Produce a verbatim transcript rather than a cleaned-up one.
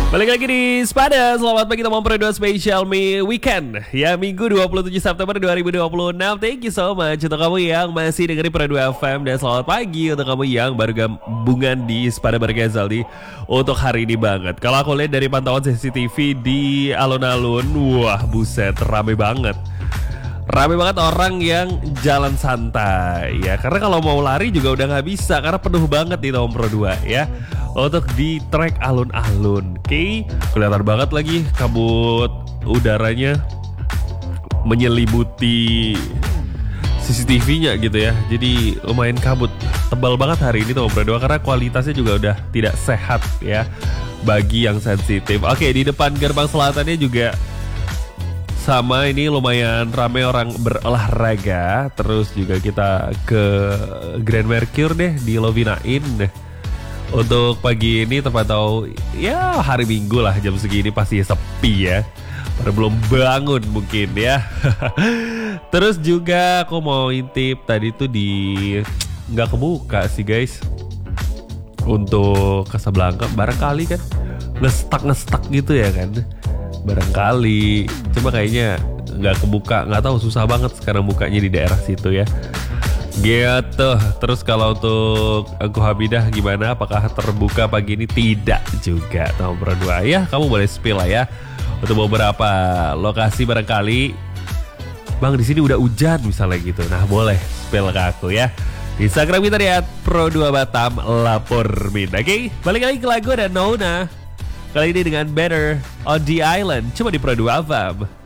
Balik lagi di Spada, selamat pagi teman Pro dua Special Me Weekend. Ya, Minggu dua puluh tujuh September dua ribu dua puluh enam. Thank you so much untuk kamu yang masih dengerin Pro dua F M. Dan selamat pagi untuk kamu yang baru gabungan di Spada bareng Zaldi untuk hari ini banget. Kalau aku lihat dari pantauan C C T V di alun-alun, wah buset, rame banget. Rame banget orang yang jalan santai ya. Karena kalau mau lari juga udah gak bisa, karena penuh banget di tahun Pro dua ya. Untuk di trek alun-alun. Oke, okay. Kelihatan banget lagi kabut udaranya menyelimuti C C T V-nya gitu ya. Jadi lumayan kabut. Tebal banget hari ini tahun Pro dua karena kualitasnya juga udah tidak sehat ya bagi yang sensitif. Oke, okay, di depan gerbang selatannya juga sama, ini lumayan ramai orang berolahraga. Terus juga kita ke Grand Mercure deh di Lovinain deh. Untuk pagi ini terpantau ya hari Minggu lah, jam segini pasti sepi ya. Pada belum bangun mungkin ya. Terus juga aku mau intip tadi tuh di nggak kebuka sih guys. Untuk Casablanca barangkali kan ngestak-ngestak gitu ya kan. Barangkali, cuma kayaknya nggak kebuka, nggak tahu, susah banget sekarang bukanya di daerah situ ya. Gitu. Terus kalau untuk Angku Hamidah gimana? Apakah terbuka pagi ini? Tidak juga. Tahun Pro dua ya, kamu boleh spill lah ya. Untuk beberapa lokasi barangkali, Bang di sini udah hujan misalnya gitu. Nah boleh spill ke aku ya. Di Instagram kita lihat Pro dua Batam lapor min. Oke, okay? Balik lagi ke lagu dan Nona. Kali ini dengan Better on the Island. Cuma di Pro dua F M.